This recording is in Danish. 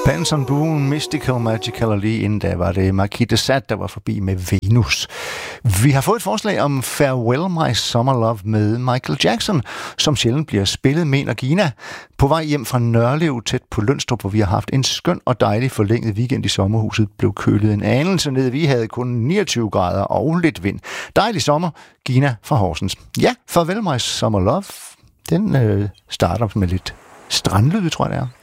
Benson Boone, Mystical Magical, og lige inden da var det Marquis de Sade, der var forbi med Venus. Vi har fået et forslag om Farewell My Summer Love med Michael Jackson, som sjældent bliver spillet, mener Gina. På vej hjem fra Nørlev, tæt på Lønstrup, hvor vi har haft en skøn og dejlig forlænget weekend i sommerhuset, blev kølet en anelse ned. Vi havde kun 29 grader og lidt vind. Dejlig sommer, Gina fra Horsens. Ja, Farewell My Summer Love, den starter med lidt strandlyd, tror jeg det er.